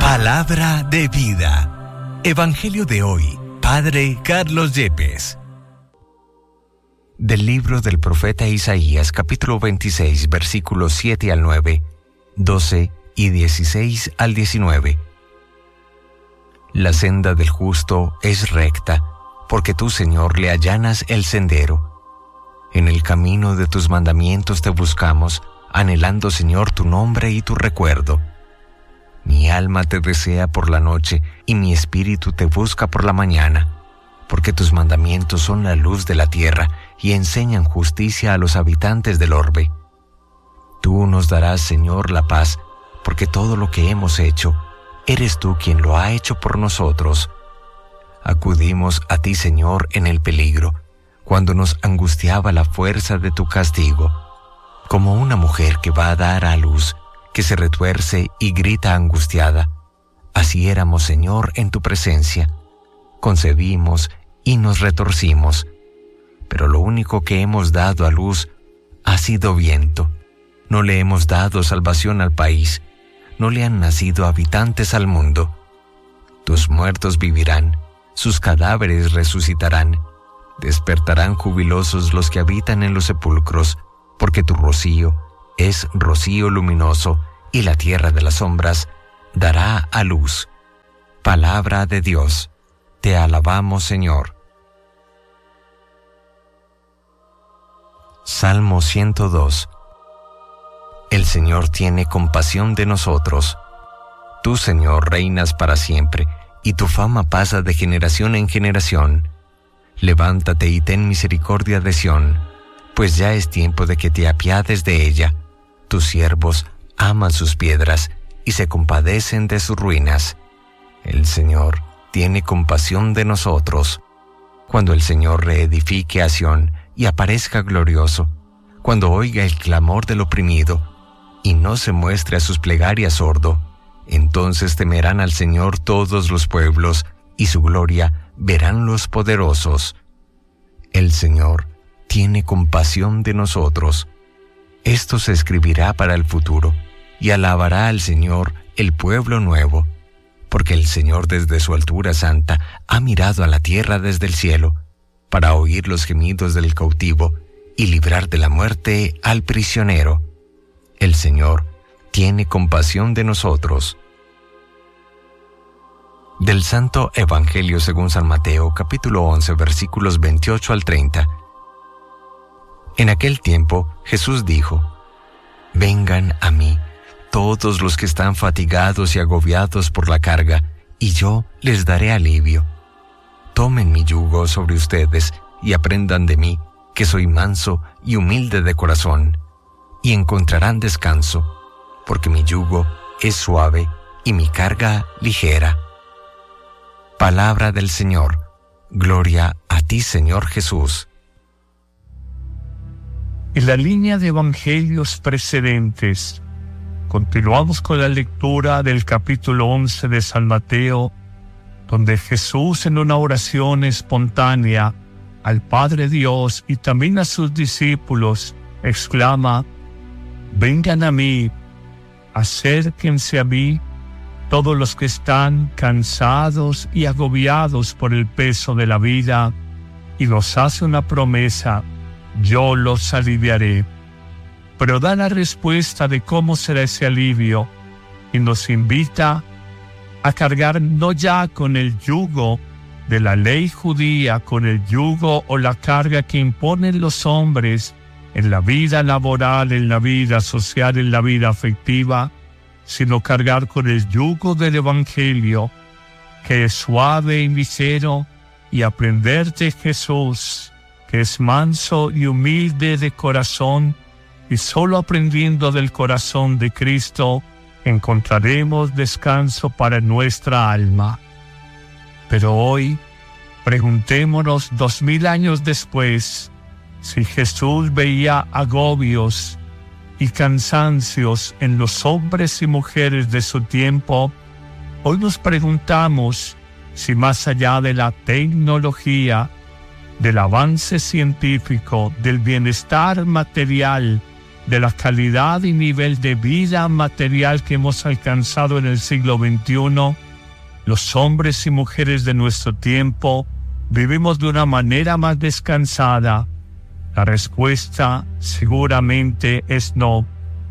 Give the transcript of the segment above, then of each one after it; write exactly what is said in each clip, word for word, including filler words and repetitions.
Palabra de vida. Evangelio de hoy, Padre Carlos Yepes. Del libro del profeta Isaías, capítulo veintiséis, versículos siete al nueve, doce y dieciséis al diecinueve. La senda del justo es recta, porque tú, Señor, le allanas el sendero. En el camino de tus mandamientos te buscamos, anhelando, Señor, tu nombre y tu recuerdo. Mi alma te desea por la noche, y mi espíritu te busca por la mañana, porque tus mandamientos son la luz de la tierra, y enseñan justicia a los habitantes del orbe. Tú nos darás, Señor, la paz, porque todo lo que hemos hecho, eres tú quien lo ha hecho por nosotros. Acudimos a ti, Señor, en el peligro, cuando nos angustiaba la fuerza de tu castigo, como una mujer que va a dar a luz, que se retuerce y grita angustiada. Así éramos, Señor, en tu presencia. Concebimos y nos retorcimos, pero lo único que hemos dado a luz ha sido viento. No le hemos dado salvación al país, no le han nacido habitantes al mundo. Tus muertos vivirán, sus cadáveres resucitarán, despertarán jubilosos los que habitan en los sepulcros, porque tu rocío es rocío luminoso, y la tierra de las sombras dará a luz. Palabra de Dios. Te alabamos, Señor. Salmo ciento dos. El Señor tiene compasión de nosotros. Tú, Señor, reinas para siempre, y tu fama pasa de generación en generación. Levántate y ten misericordia de Sión, pues ya es tiempo de que te apiades de ella. Tus siervos aman sus piedras y se compadecen de sus ruinas. El Señor tiene compasión de nosotros. Cuando el Señor reedifique a Sión y aparezca glorioso, cuando oiga el clamor del oprimido y no se muestre a sus plegarias sordo, entonces temerán al Señor todos los pueblos, y su gloria verán los poderosos. El Señor tiene compasión de nosotros. Esto se escribirá para el futuro, y alabará al Señor el pueblo nuevo, porque el Señor desde su altura santa ha mirado a la tierra desde el cielo, para oír los gemidos del cautivo y librar de la muerte al prisionero. El Señor tiene compasión de nosotros. Del Santo Evangelio según San Mateo, capítulo once, versículos veintiocho al treinta. En aquel tiempo Jesús dijo: Vengan a mí todos los que están fatigados y agobiados por la carga, y yo les daré alivio. Tomen mi yugo sobre ustedes y aprendan de mí, que soy manso y humilde de corazón, y encontrarán descanso, porque mi yugo es suave y mi carga ligera. Palabra del Señor. Gloria a ti, Señor Jesús. En la línea de evangelios precedentes, continuamos con la lectura del capítulo once de San Mateo, donde Jesús, en una oración espontánea al Padre Dios y también a sus discípulos, exclama: Vengan a mí, acérquense a mí, todos los que están cansados y agobiados por el peso de la vida, y nos hace una promesa: yo los aliviaré. Pero da la respuesta de cómo será ese alivio y nos invita a cargar no ya con el yugo de la ley judía, con el yugo o la carga que imponen los hombres en la vida laboral, en la vida social, en la vida afectiva, sino cargar con el yugo del Evangelio, que es suave y ligero, y aprender de Jesús, que es manso y humilde de corazón, y solo aprendiendo del corazón de Cristo encontraremos descanso para nuestra alma. Pero hoy, preguntémonos dos mil años después, si Jesús veía agobios y cansancios en los hombres y mujeres de su tiempo, hoy nos preguntamos si más allá de la tecnología, del avance científico, del bienestar material, de la calidad y nivel de vida material que hemos alcanzado en el siglo veintiuno, los hombres y mujeres de nuestro tiempo vivimos de una manera más descansada? La respuesta seguramente es no.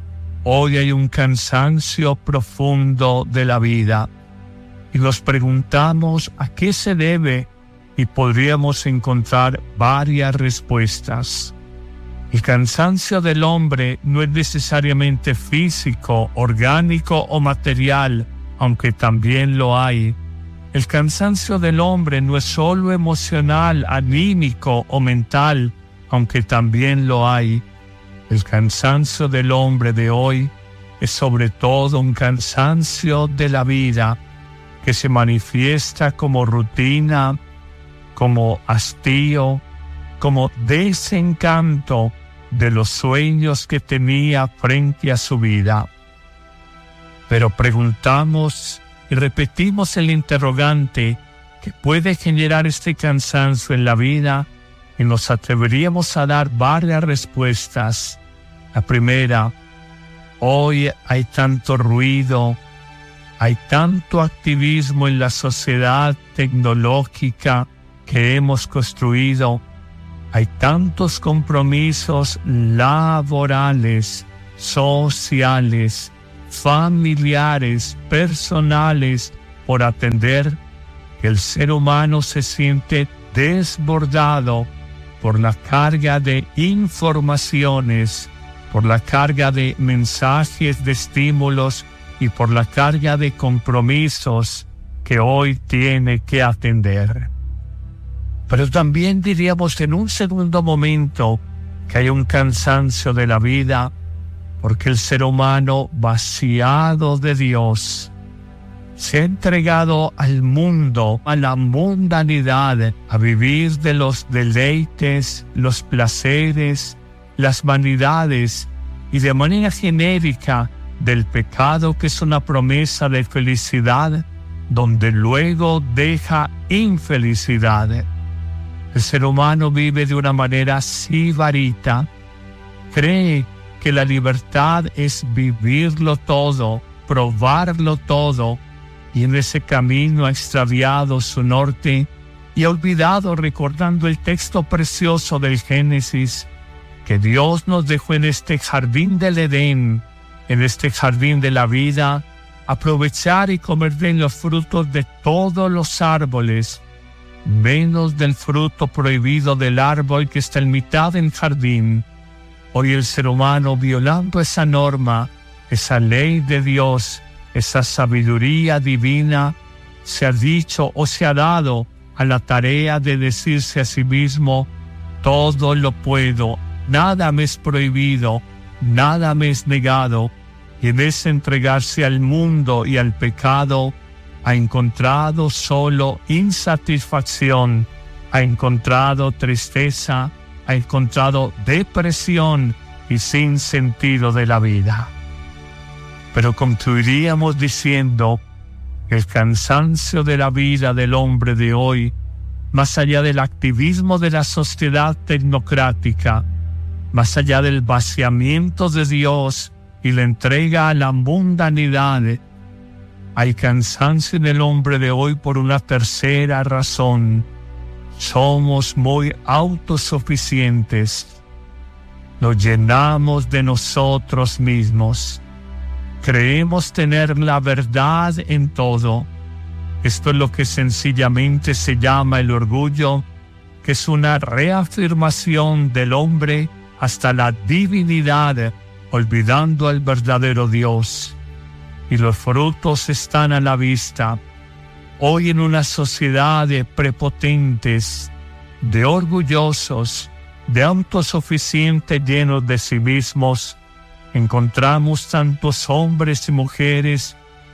Hoy hay un cansancio profundo de la vida y nos preguntamos a qué se debe, y podríamos encontrar varias respuestas. El cansancio del hombre no es necesariamente físico, orgánico o material, aunque también lo hay. El cansancio del hombre no es solo emocional, anímico o mental, aunque también lo hay. El cansancio del hombre de hoy es sobre todo un cansancio de la vida que se manifiesta como rutina, como hastío, como desencanto de los sueños que tenía frente a su vida. Pero preguntamos y repetimos el interrogante que puede generar este cansancio en la vida, y nos atreveríamos a dar varias respuestas. La primera: hoy hay tanto ruido, hay tanto activismo en la sociedad tecnológica que hemos construido, hay tantos compromisos laborales, sociales, familiares, personales por atender, que el ser humano se siente desbordado por la carga de informaciones, por la carga de mensajes, de estímulos y por la carga de compromisos que hoy tiene que atender. Pero también diríamos en un segundo momento que hay un cansancio de la vida porque el ser humano, vaciado de Dios, se ha entregado al mundo, a la mundanidad, a vivir de los deleites, los placeres, las vanidades y de manera genérica del pecado, que es una promesa de felicidad, donde luego deja infelicidad. El ser humano vive de una manera sibarita, cree que la libertad es vivirlo todo, probarlo todo, y en ese camino ha extraviado su norte y ha olvidado, recordando el texto precioso del Génesis, que Dios nos dejó en este jardín del Edén, en este jardín de la vida, aprovechar y comer de los frutos de todos los árboles, menos del fruto prohibido del árbol que está en mitad del jardín. Hoy el ser humano, violando esa norma, esa ley de Dios, esa sabiduría divina, se ha dicho o se ha dado a la tarea de decirse a sí mismo: todo lo puedo, nada me es prohibido, nada me es negado. Y en ese entregarse al mundo y al pecado, ha encontrado solo insatisfacción, ha encontrado tristeza, ha encontrado depresión y sin sentido de la vida. Pero concluiríamos diciendo que el cansancio de la vida del hombre de hoy, más allá del activismo de la sociedad tecnocrática, más allá del vaciamiento de Dios y la entrega a la mundanidad, hay cansancio en el hombre de hoy por una tercera razón. Somos muy autosuficientes. Nos llenamos de nosotros mismos. Creemos tener la verdad en todo. Esto es lo que sencillamente se llama el orgullo, que es una reafirmación del hombre hasta la divinidad, olvidando al verdadero Dios. Y los frutos están a la vista. Hoy, en una sociedad de prepotentes, de orgullosos, de autosuficientes llenos de sí mismos, encontramos tantos hombres y mujeres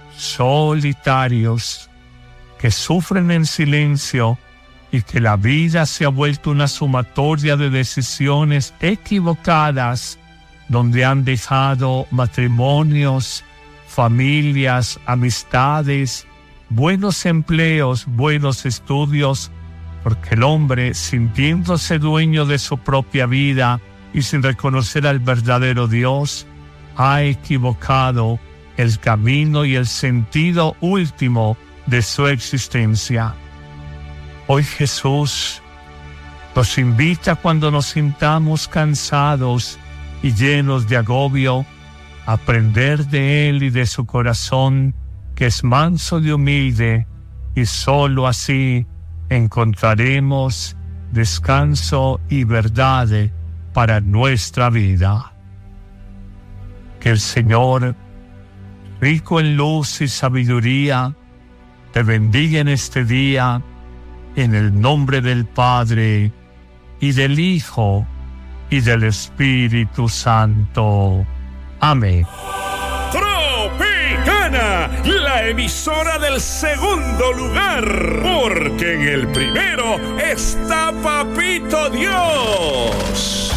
solitarios que sufren en silencio y que la vida se ha vuelto una sumatoria de decisiones equivocadas, donde han dejado matrimonios, familias, amistades, buenos empleos, buenos estudios, porque el hombre, sintiéndose dueño de su propia vida, y sin reconocer al verdadero Dios, ha equivocado el camino y el sentido último de su existencia. Hoy Jesús nos invita, cuando nos sintamos cansados y llenos de agobio, a aprender de Él y de su corazón, que es manso y humilde, y sólo así encontraremos descanso y verdad para nuestra vida. Que el Señor, rico en luz y sabiduría, te bendiga en este día, en el nombre del Padre, y del Hijo, y del Espíritu Santo. Amén. Tropicana, la emisora del segundo lugar, porque en el primero está Papito Dios.